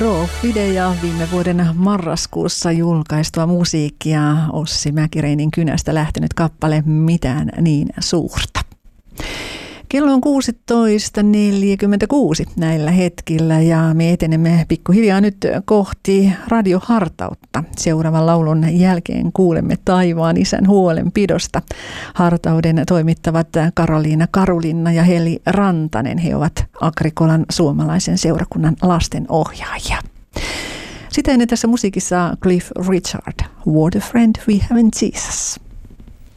Profide ja viime vuoden marraskuussa julkaistua musiikkia Ossi Mäkireinin kynästä lähtenyt kappale Mitään niin suurta. Kello on 16.46 näillä hetkillä ja me etenemme pikkuhiljaa nyt kohti radiohartautta. Seuraavan laulun jälkeen kuulemme Taivaan Isän huolenpidosta. Hartauden toimittavat Karoliina Karulinna ja Heli Rantanen. He ovat Agrikolan suomalaisen seurakunnan lastenohjaajia. Sitten ennen tässä musiikissa Cliff Richard, What a Friend We Have in Jesus.